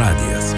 radijas.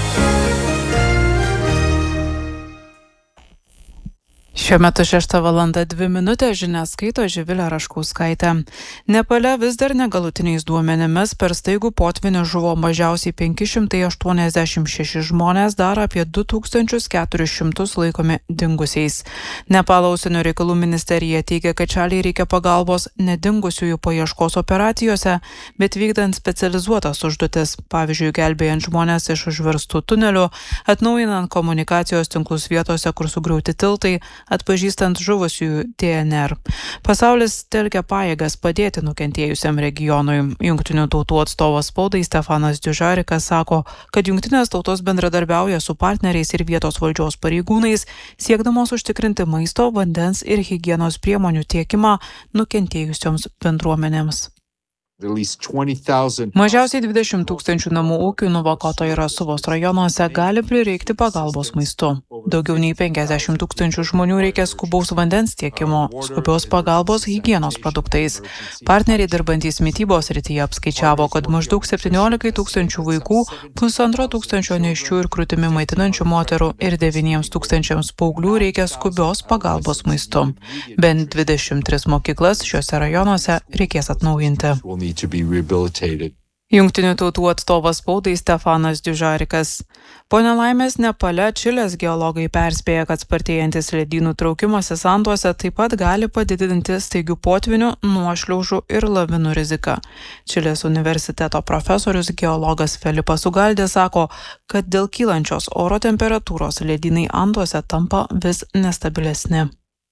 Šiuo metu 6:02 žinias skaito Živilė Raškauskaitė. Nepale vis dar negalutiniais duomenimis per staigų potvynį žuvo mažiausiai 586 žmonės, dar apie 2400 laikomi dingusiais. Nepalo užsienio reikalų ministerija teigia, kad šaliai reikia pagalbos ne dingusiųjų paieškos operacijose, bet vykdant specializuotas užduotis, pavyzdžiui, gelbėjant žmonės iš užverstų tunelių, atnaujinant komunikacijos tinklus vietose, kur sugriauti tiltai, atpažįstant žuvusiųjų DNR. Pasaulis telkia pajėgas padėti nukentėjusiam regionui. Jungtinių tautų atstovas spaudai Stefanas Dužarikas sako, kad jungtinės tautos bendradarbiauja su partneriais ir vietos valdžios pareigūnais, siekdamos užtikrinti maisto, vandens ir higienos priemonių tiekimą nukentėjusioms bendruomenėms. Mažiausiai 20 000 namų ūkių Nuvakoto ir Rasuvos rajonuose gali prireikti pagalbos maistu. Daugiau nei 50 000 žmonių reikia skubaus vandens tiekimo, skubios pagalbos higienos produktais. Partneriai dirbantys mitybos srityje apskaičiavo, kad maždaug 17 000 vaikų, 1,5 tūkstančio nėščių ir krūtimi maitinančių moterų ir 9 000 paauglių reikia skubios pagalbos maistu. Bent 23 mokyklas šiuose rajonuose reikės atnaujinti. Jungtinių tautų atstovas spaudai Stefanas Dužarikas. Po nelaimės Nepale Čilės geologai perspėja, kad spartėjantis ledynų traukimasis Anduose taip pat gali padidinti staigių potvynių, nuošliaužų ir lavinų riziką. Čilės universiteto profesorius geologas Felipas Ugaldė sako, kad dėl kylančios oro temperatūros ledynai Anduose tampa vis nestabilesni.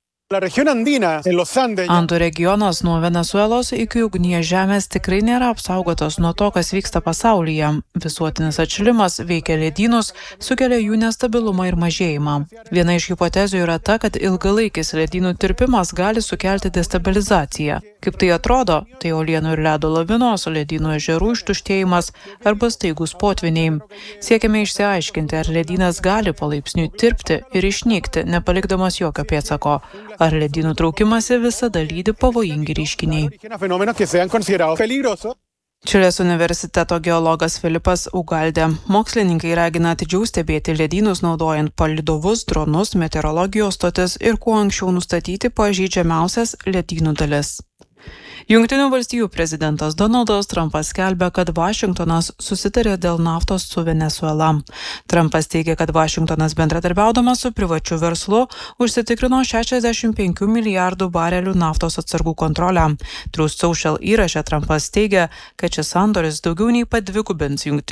Andų regionas nuo Venesuelos iki ugnies žemės tikrai nėra apsaugotas nuo to, kas vyksta pasaulyje. Visuotinis atšilimas veikia ledynus, sukelia jų nestabilumą ir mažėjimą. Viena iš hipotezių yra ta, kad ilgalaikis ledynų tirpimas gali sukelti destabilizaciją. Kaip tai atrodo, tai uolienų ir ledo lavinos, ledynų ežerų ištuštėjimas arba staigus potvyniai. Siekiame išsiaiškinti, ar ledynas gali palaipsniui tirpti ir išnykti, nepalikdamas jokio pėdsako. Ar ledynų traukimasi visada lydi pavojingi reiškiniai. Čilės universiteto geologas Felipas Ugaldė. Mokslininkai ragina atidžiau stebėti ledynus naudojant palydovus, dronus, meteorologijos stotis ir kuo anksčiau nustatyti pažeidžiamiausias ledynų dalis. Jungtinių valstijų prezidentas Donaldas Trumpas skelbia, kad Vašingtonas susitarė dėl naftos su Venesuela. Trumpas teigia, kad Vašingtonas bendradarbiaudamas su privačiu verslu užsitikrino 65 milijardų barelių naftos atsargų kontrolę. Truth Social įraše Trumpas teigia, kad šis sandoris daugiau nei padvigubins jungtinių